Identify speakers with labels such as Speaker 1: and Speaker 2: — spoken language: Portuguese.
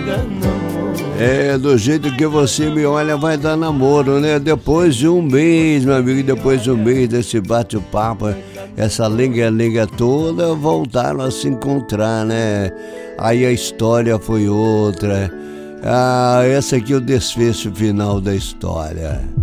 Speaker 1: É, do jeito que você me olha vai dar namoro, né? Depois de um mês, meu amigo, depois de um mês desse bate-papo, essa lenga-lenga toda, voltaram a se encontrar, né? Aí a história foi outra. Ah, esse aqui é o desfecho final da história.